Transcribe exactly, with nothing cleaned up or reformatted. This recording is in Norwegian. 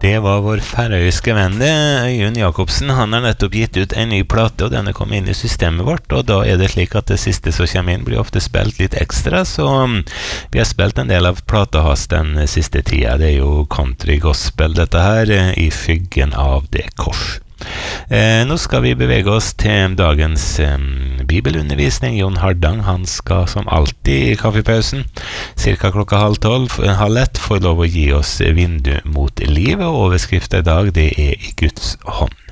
Det var vår færøyske venn, det, Øyunn Jakobsen. Han har nettopp gitt ut en ny plate, og denne kom inn i systemet vårt, og da er det slik at det siste som kommer inn blir ofte spilt litt ekstra, så vi har spilt en del av plata hans den siste tida. Det er jo country gospel dette her, i fyggen av det kors. Eh, nå skal vi bevege oss til dagens eh, bibelundervisning. Jon Hardang, han skal som alltid i kaffepausen, cirka klokka halv tolv, halv ett, få lov å gi oss vindu mot livet, og overskriften i dag, det er i Guds hånd.